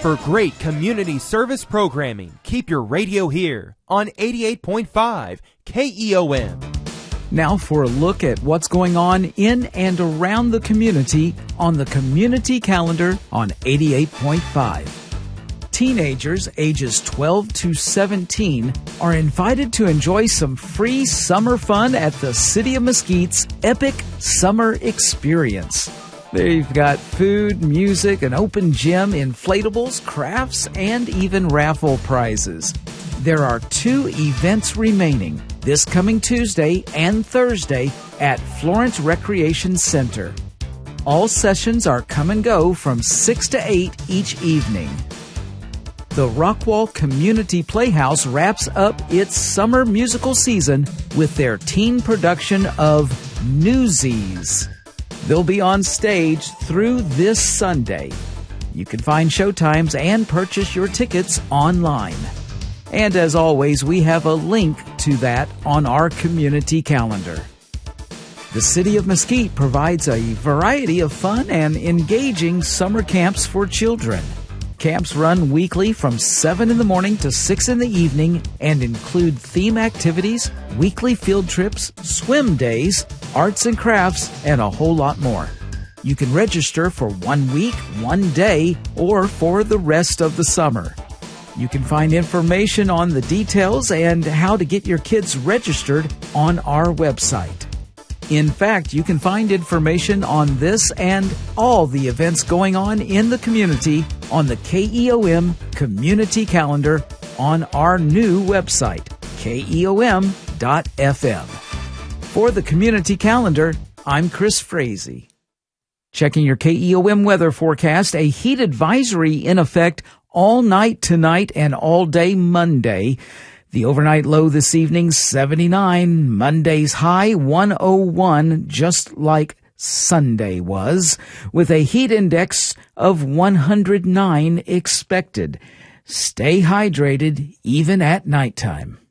For great community service programming, keep your radio here on 88.5 KEOM. Now for a look at what's going on in and around the community on the Community Calendar on 88.5. Teenagers ages 12 to 17 are invited to enjoy some free summer fun at the City of Mesquite's Epic Summer Experience. They've got food, music, an open gym, inflatables, crafts, and even raffle prizes. There are 2 events remaining this coming Tuesday and Thursday at Florence Recreation Center. All sessions are come and go from 6 to 8 each evening. The Rockwall Community Playhouse wraps up its summer musical season with their teen production of Newsies. They'll be on stage through this Sunday. You can find showtimes and purchase your tickets online. And as always, we have a link to that on our community calendar. The City of Mesquite provides a variety of fun and engaging summer camps for children. Camps run weekly from 7 in the morning to 6 in the evening and include theme activities, weekly field trips, swim days, arts and crafts, and a whole lot more. You can register for 1 week, 1 day, or for the rest of the summer. You can find information on the details and how to get your kids registered on our website. In fact, you can find information on this and all the events going on in the community on the KEOM Community Calendar on our new website, keom.fm. For the Community Calendar, I'm Chris Frazee. Checking your KEOM weather forecast, a heat advisory in effect all night tonight and all day Monday. The overnight low this evening, 79. Monday's high, 101, just like Sunday was, with a heat index of 109 expected. Stay hydrated even at nighttime.